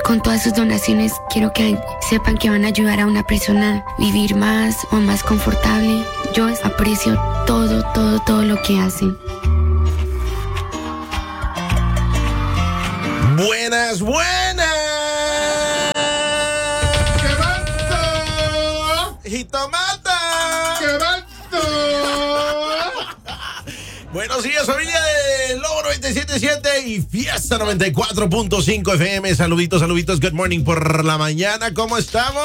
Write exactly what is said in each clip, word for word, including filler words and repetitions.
con todas sus donaciones quiero que sepan que van a ayudar a una persona a vivir más o más confortable. Yo aprecio todo, todo, todo lo que hacen. Buenas, buenas. ¡Qué vasto! ¡Jitomata! ¡Qué vasto! Buenos días, familia de Lobo noventa y siete punto siete y Fiesta noventa y cuatro punto cinco F M. Saluditos, saluditos, good morning por la mañana. ¿Cómo estamos?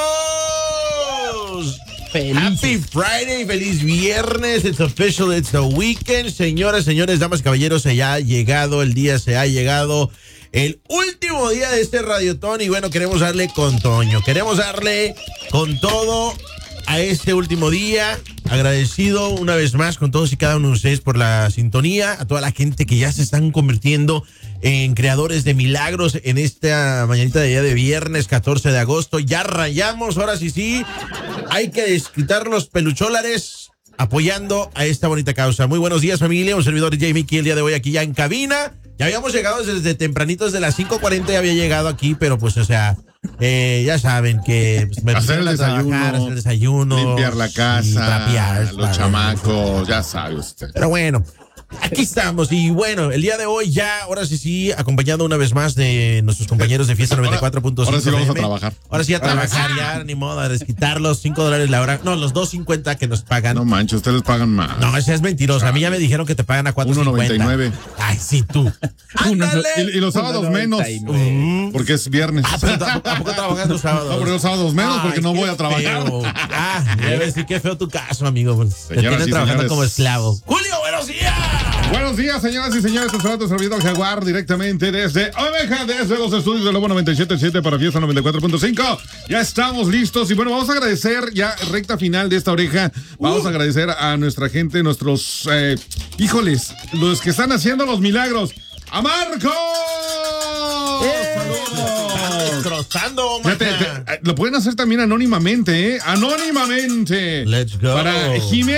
Feliz. Happy Friday, feliz viernes. It's official, it's the weekend. Señoras, señores, damas y caballeros, se ha llegado el día, se ha llegado el último día de este Radiotón. Y bueno, queremos darle con Toño, queremos darle con todo a este último día. Agradecido una vez más con todos y cada uno de ustedes por la sintonía, a toda la gente que ya se están convirtiendo en creadores de milagros en esta mañanita de día de viernes catorce de agosto. Ya rayamos, ahora sí sí, hay que desquitar los pelucholares apoyando a esta bonita causa. Muy buenos días, familia, un servidor J. Mickey el día de hoy aquí ya en cabina. Ya habíamos llegado desde tempranito, desde las cinco cuarenta ya había llegado aquí, pero pues o sea, eh, ya saben que pues, me hacer el desayuno, trabajar, hacer el desayuno, limpiar la casa, trapear, los chamacos, ya sabe usted. Pero bueno, aquí estamos y bueno, el día de hoy ya, ahora sí sí, acompañado una vez más de nuestros compañeros de Fiesta noventa y cuatro punto cinco. Ahora sí vamos a trabajar. Ahora sí a trabajar, ya ni modo, a desquitar los cinco dólares la hora, no, los dos cincuenta que nos pagan. No manches, ustedes pagan más. No, ese es mentiroso, a mí ya me dijeron que te pagan a cuatro cincuenta. uno noventa y nueve. Ay, sí, tú. ¡Ándale! Y, y los sábados menos, Mm. porque es viernes. Ah, pero tampoco, tampoco trabajas los sábados. No, porque los sábados menos, porque Ay, no qué voy a trabajar. feo. Ah, debe decir qué feo tu caso, amigo. Pues, te Señoras tienen y trabajando señores. como esclavo. Julio, buenos días. Buenos días, señoras y señores. Te saluda tu servidor Jaguar directamente desde Oveja, desde los estudios de Lobo noventa y siete punto siete para Fiesta noventa y cuatro punto cinco. Ya estamos listos y bueno, vamos a agradecer ya recta final de esta oreja. Vamos Uh. a agradecer a nuestra gente, nuestros, eh, híjoles, los que están haciendo los milagros. ¡A Marco! ¡Saludos! Destrozando, Fíjate, maja. te- lo pueden hacer también anónimamente, ¿eh? Anónimamente. Let's go. Para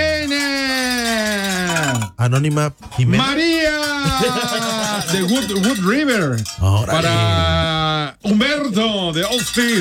Jimena. Anónima Jimena. María de Wood, Wood River. Órale. Para Humberto de Allstate.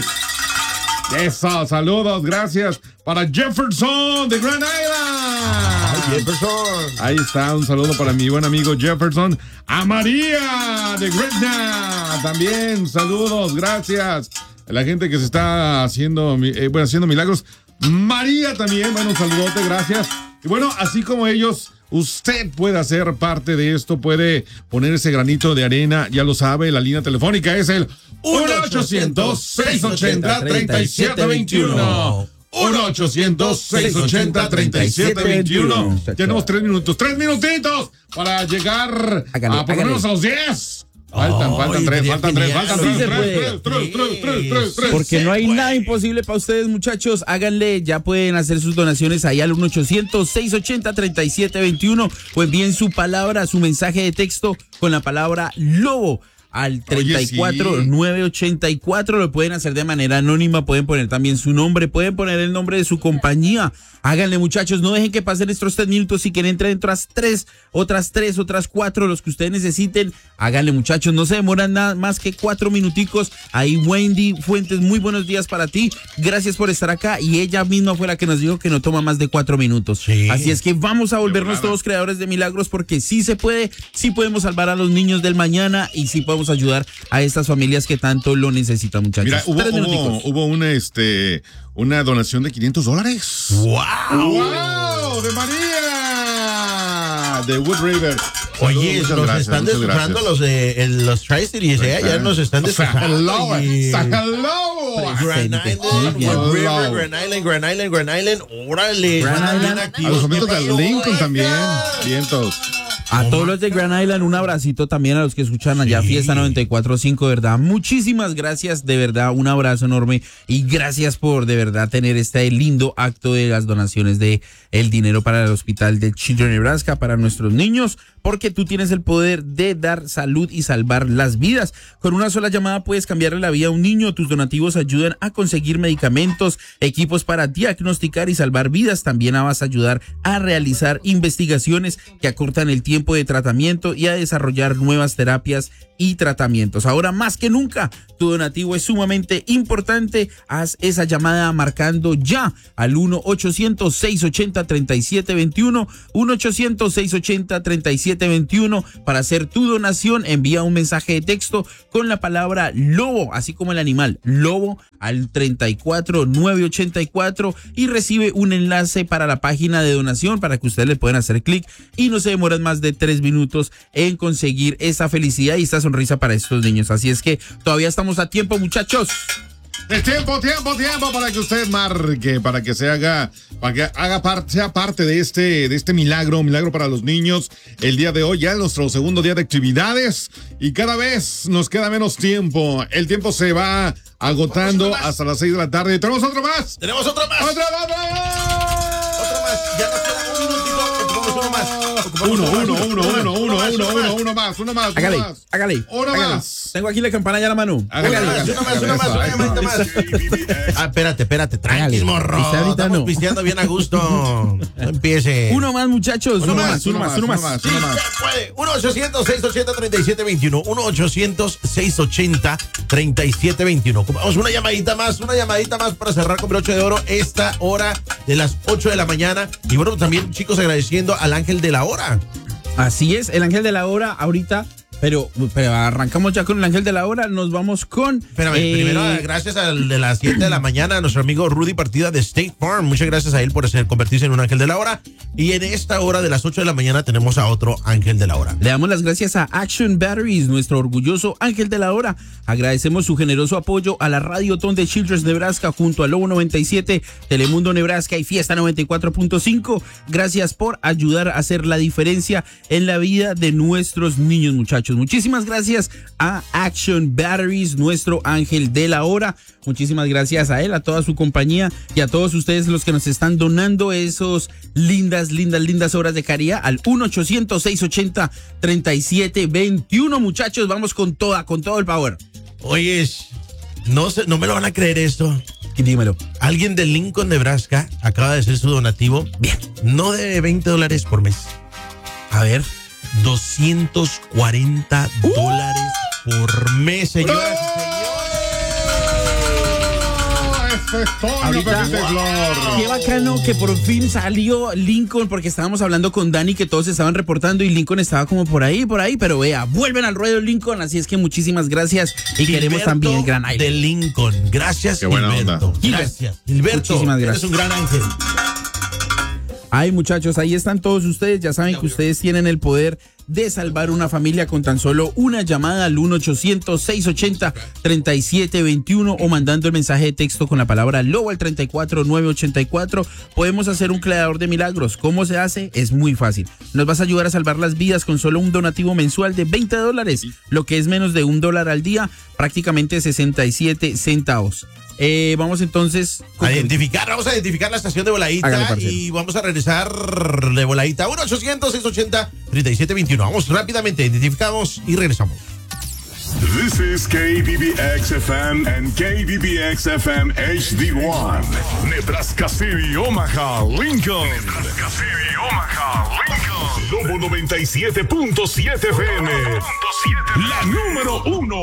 Eso, saludos, gracias. Para Jefferson de Grand Island. Jefferson. Ahí está, un saludo para mi buen amigo Jefferson. A María de Gretna. También, saludos, gracias. A la gente que se está haciendo, eh, bueno, haciendo milagros. María también, bueno, un saludote, gracias. Y bueno, así como ellos, usted puede hacer parte de esto, puede poner ese granito de arena, ya lo sabe, la línea telefónica es el uno ochocientos, seiscientos ochenta, treinta y siete veintiuno. uno ochocientos, seiscientos ochenta, treinta y siete veintiuno. Tenemos tres minutos, tres minutitos para llegar Hágale, a por lo hágale. menos a los diez. Faltan, Ay, faltan tres, sería faltan tres, genial. faltan Así tres, se tres, puede. tres, tres, tres, tres, tres, tres. Porque no hay puede. nada imposible para ustedes, muchachos. Háganle, ya pueden hacer sus donaciones ahí al uno ochocientos, seiscientos ochenta, treinta y siete veintiuno o envíen su palabra, su mensaje de texto con la palabra Lobo al treinta y cuatro novecientos ochenta y cuatro. Lo pueden hacer de manera anónima, pueden poner también su nombre, pueden poner el nombre de su compañía. Háganle, muchachos, no dejen que pasen estos tres minutos. Si quieren entrar otras tres, otras tres, otras cuatro, los que ustedes necesiten, háganle, muchachos, no se demoran nada más que cuatro minuticos. Ahí Wendy Fuentes, muy buenos días para ti, gracias por estar acá, y ella misma fue la que nos dijo que no toma más de cuatro minutos. Sí. Así es que vamos a volvernos volada. todos creadores de milagros, porque sí se puede, sí podemos salvar a los niños del mañana y sí podemos ayudar a estas familias que tanto lo necesitan, muchachos. Mira, hubo, Tres hubo, minuticos. hubo una, este, una donación de quinientos dólares. ¡Wow! ¡Wow! ¡De María! De Wood River. Oye, Muchas nos gracias, están muchas destrozando gracias. los de el- los Tri-Cities, ¿eh? Ya nos están O sea, destrozando. hello, y- sa- hello. Grand Presente. Island, Muy bien. Wood River, Hello. Grand Island, Grand Island, Grand Island. Órale. Grand están bien Island. activos. A los amigos ¡Qué de rollo, Lincoln oiga! también. Vientos. A todos los de Grand Island, un abracito también a los que escuchan allá Sí. Fiesta noventa y cuatro punto cinco, de verdad. Muchísimas gracias, de verdad, un abrazo enorme y gracias por de verdad tener este lindo acto de las donaciones de el dinero para el hospital de Children Nebraska, para nuestros niños, porque tú tienes el poder de dar salud y salvar las vidas. Con una sola llamada puedes cambiarle la vida a un niño. Tus donativos ayudan a conseguir medicamentos, equipos para diagnosticar y salvar vidas. También vas a ayudar a realizar investigaciones que acortan el tiempo de tratamiento y a desarrollar nuevas terapias y tratamientos. Ahora más que nunca, tu donativo es sumamente importante. Haz esa llamada marcando ya al uno ochocientos, seiscientos ochenta, treinta y siete veintiuno, uno ochocientos, seiscientos ochenta, treinta y siete veintiuno para hacer tu donación. Envía un mensaje de texto con la palabra lobo, así como el animal lobo, al treinta y cuatro, novecientos ochenta y cuatro y recibe un enlace para la página de donación para que ustedes le puedan hacer clic y no se demoran más de tres minutos en conseguir esa felicidad y esta sonrisa para estos niños. Así es que todavía estamos a tiempo, muchachos. Es tiempo, tiempo, tiempo para que usted marque, para que se haga, para que haga parte, sea parte de este, de este milagro, milagro para los niños. El día de hoy ya es nuestro segundo día de actividades y cada vez nos queda menos tiempo. El tiempo se va agotando hasta las seis de la tarde. ¿Tenemos otro más? ¡Tenemos otro más! ¡Otro, vamos! ¡Otro más! Ya nos queda un minutito. Ocupamos uno más. Uno, uno, uno, uno, uno, uno, uno, uno, uno más, uno más, Hágale, uno más. hágale. Uno hágale. más. Tengo aquí la campanilla a la mano. Hágale, Hágale. Una más, una más, una llamadita más. Ah, espérate, espérate. Tranquis, Hágale. morro. Está ahorita Estamos no. pisteando bien a gusto. No empiece. Uno más, muchachos. Uno, más, uno más, uno más. Sí, se puede. uno ochocientos, seiscientos ochenta, treinta y siete veintiuno. uno ochocientos, seiscientos ochenta, treinta y siete veintiuno. Vamos, una llamadita más, una llamadita más para cerrar con broche de oro esta hora de las ocho de la mañana. Y bueno, también, chicos, agradeciendo al ángel de la hora. Así es, el ángel de la hora ahorita, pero, pero arrancamos ya con el ángel de la hora, nos vamos con... Espérame, eh, primero gracias al de las siete de la mañana a nuestro amigo Rudy Partida de State Farm. Muchas gracias a él por hacer, convertirse en un ángel de la hora. Y en esta hora de las ocho de la mañana tenemos a otro ángel de la hora. Le damos las gracias a Action Batteries, nuestro orgulloso ángel de la hora. Agradecemos su generoso apoyo a la Radiotón de Childress Nebraska junto a Lobo noventa y siete, Telemundo Nebraska y Fiesta noventa y cuatro punto cinco. Gracias por ayudar a hacer la diferencia en la vida de nuestros niños, muchachos. Muchísimas gracias a Action Batteries, nuestro ángel de la hora. Muchísimas gracias a él, a toda su compañía y a todos ustedes los que nos están donando esos lindas, lindas, lindas obras de caridad al uno ochocientos, seiscientos ochenta, treinta y siete veintiuno. Muchachos, vamos con toda, con todo el power. Oye, no, se, no me lo van a creer esto. Dímelo. Alguien de Lincoln, Nebraska, acaba de hacer su donativo. Bien, no de veinte dólares por mes. A ver. doscientos cuarenta Uh. dólares por mes, señoras y señores. Eso es todo, Ahorita, Pepe Flor. qué bacano que por fin salió Lincoln, porque estábamos hablando con Dani que todos se estaban reportando y Lincoln estaba como por ahí, por ahí, pero vea, vuelven al ruedo Lincoln, así es que muchísimas gracias y Gilberto queremos también el gran aire. de Lincoln. Gracias, Qué buena Gilberto. onda. Gracias. Gilberto, Muchísimas gracias. eres un gran ángel. Ay, muchachos, ahí están todos ustedes. Ya saben que ustedes tienen el poder de salvar una familia con tan solo una llamada al uno ochocientos, seiscientos ochenta, treinta y siete veintiuno o mandando el mensaje de texto con la palabra lobo al treinta y cuatro, novecientos ochenta y cuatro. Podemos hacer un creador de milagros. ¿Cómo se hace? Es muy fácil. Nos vas a ayudar a salvar las vidas con solo un donativo mensual de veinte dólares, lo que es menos de un dólar al día, prácticamente sesenta y siete centavos. Eh, vamos entonces a identificar, vamos a identificar la estación de voladita. Hágale, y vamos a regresar de voladita uno ochocientos, seiscientos ochenta, treinta y siete veintiuno. Vamos rápidamente, identificamos y regresamos. This is K B B X F M and K B B X F M H D one. Nebraska City, Omaha, Lincoln. Nebraska City, Omaha, Lincoln. Lobo noventa y siete punto siete F M. La número uno.